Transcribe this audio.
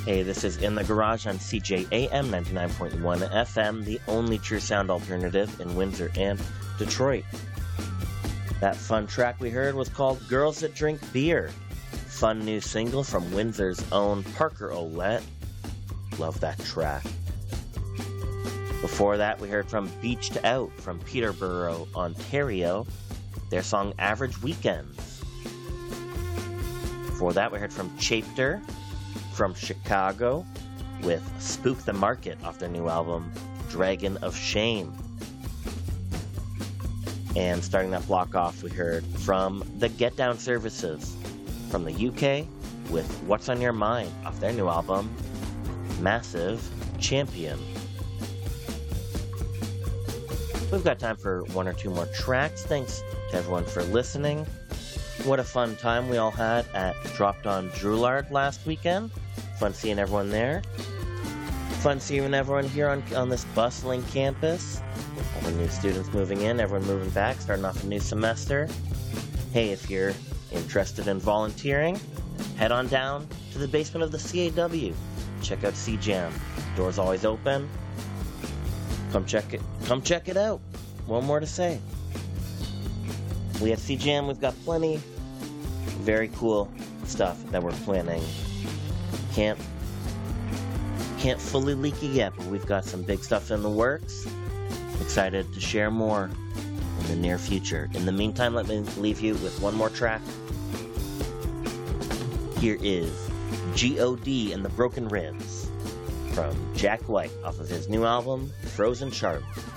Hey, this is In the Garage on CJAM 99.1 FM, the only true sound alternative in Windsor and Detroit. That fun track we heard was called Girls That Drink Beer. Fun new single from Windsor's own Parker Ouellette. Love that track. Before that, we heard from Beached Out from Peterborough, Ontario, their song Average Weekends. Before that, we heard from Chapter from Chicago with Spook the Market off their new album, Dragon of Shame. And starting that block off, we heard from the Get Down Services from the UK with What's on Your Mind off their new album, Massive Champion. We've got time for one or two more tracks. Thanks to everyone for listening. What a fun time we all had at Dropped on Drouillard last weekend. Fun seeing everyone there. Fun seeing everyone here on this bustling campus. All the new students moving in, everyone moving back, starting off a new semester. Hey, if you're interested in volunteering, head on down to the basement of the CAW. Check out CJAM. Doors always open. Come check it out. One more to say. We at CJAM, we've got plenty very cool stuff that we're planning. Can't fully leak it yet, but we've got some big stuff in the works. Excited to share more in the near future. In the meantime, let me leave you with one more track. Here is G.O.D. and the Broken Ribs from Jack White off of his new album, Frozen Sharp.